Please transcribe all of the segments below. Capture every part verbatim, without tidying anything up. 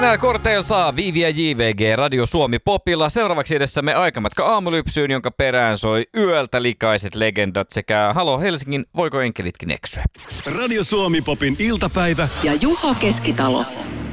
Näillä korteilla saa Viivi ja J V G Radio Suomi Popilla. Seuraavaksi edessämme aikamatka aamulypsyyn, jonka perään soi yöltä likaiset legendat sekä Halo Helsingin Voiko enkelitkin eksyä. Radio Suomi Popin iltapäivä ja Juho Keskitalo.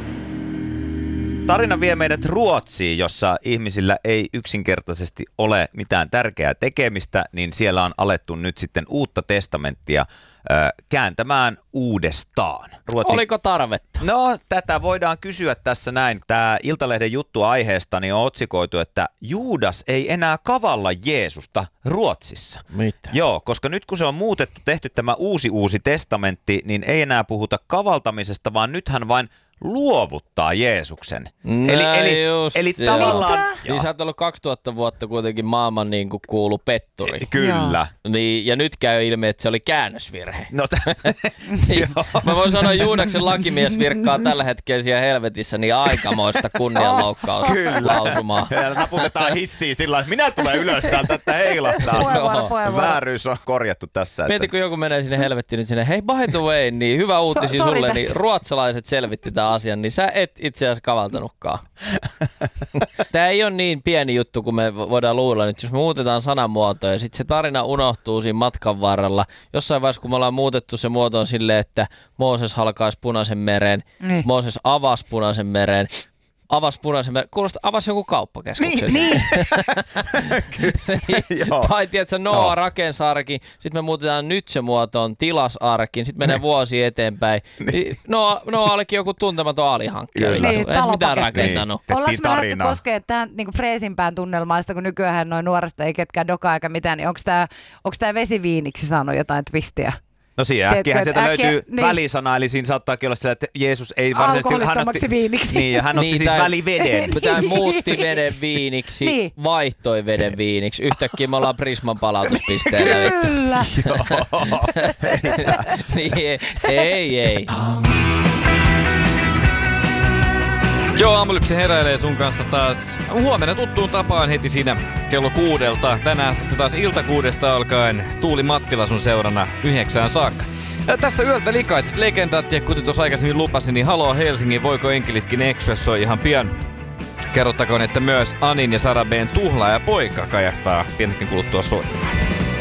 Tarina vie meidät Ruotsiin, jossa ihmisillä ei yksinkertaisesti ole mitään tärkeää tekemistä, niin siellä on alettu nyt sitten uutta testamenttia ö, kääntämään uudestaan. Ruotsin... Oliko tarvetta? No, tätä voidaan kysyä tässä näin. Tämä Iltalehden juttu aiheesta niin on otsikoitu, että Juudas ei enää kavalla Jeesusta Ruotsissa. Mitä? Joo, koska nyt kun se on muutettu, tehty tämä uusi uusi testamentti, niin ei enää puhuta kavaltamisesta, vaan nythän vain luovuttaa Jeesuksen. No eli eli, just, eli tavallaan... Niin sä oot ollut kaksituhatta vuotta kuitenkin maailman niin kuin kuulu petturi. Kyllä. Niin, ja nyt käy ilmi, että se oli käännösvirhe. No t- niin, mä voin sanoa, Juudaksen lakimies virkkaa tällä hetkellä siellä helvetissä niin aikamoista kunnianloukkausta lausumaa. Ja naputetaan hissiin sillä että minä tulen ylös täältä, että heilahtaa. No. Vääryys on korjattu tässä. Että... Mieti, kun joku menee sinne helvettiin nyt sinne, hei by the way, niin hyvä uutisia so, sulle, niin ruotsalaiset selvitti tämän asian, niin sä et itse asiassa kavaltanutkaan. Tämä ei ole niin pieni juttu, kun me voidaan luulla nyt, jos me muutetaan sanamuotoja ja sitten se tarina unohtuu siinä matkan varrella. Jossain vaiheessa, kun me ollaan muutettu se muotoon silleen, että Mooses halkaisi Punaisen meren, niin. Mooses avasi Punaisen meren, avasi Punaisen meren, kuulostaa, avasi joku kauppakeskuksen. Niin, niin. Tai tiedätkö, Noa no. rakensi arkin, sitten me muutetaan nyt se muotoon tilasarkin, sitten menee vuosi eteenpäin. Niin. Noa, Noa olikin joku tuntematon alihankkija. Niin, ei mitään rakentanut. Niin. Ollaanko me lähdetty koskemaan tähän niin freesimpään tunnelmaista, kun nykyään noin nuoresta ei ketkään dokaa eikä mitään, niin onko tämä vesiviiniksi saanut jotain twistiä? No siihen äkkiähän sieltä äkkiä, löytyy niin. välisana, eli siinä saattaakin olla sillä, että Jeesus ei varsinaisesti... Hän otti, viiniksi. Niin, ja hän otti niin, siis tai, väliveden. Tämä muutti veden viiniksi, niin. vaihtoi veden viiniksi. Yhtäkkiä me ollaan Prisman palautuspisteellä. Kyllä. Joo. niin, ei, ei. Joo, aamulypsi heräilee sun kanssa taas huomenna tuttuun tapaan heti siinä kello kuudelta. Tänään sitten taas iltakuudesta alkaen Tuuli Mattila sun seurana yhdeksään saakka. Ja tässä yöltä likaiset legendat ja kuten tuossa aikaisemmin lupasin, niin Halo Helsingin Voiko enkelitkin eksyä soi ihan pian. Kerrottakoon, että myös Anin ja Sara B:n Tuhlaaja poika kajahtaa pienetkin kuluttua soimaan.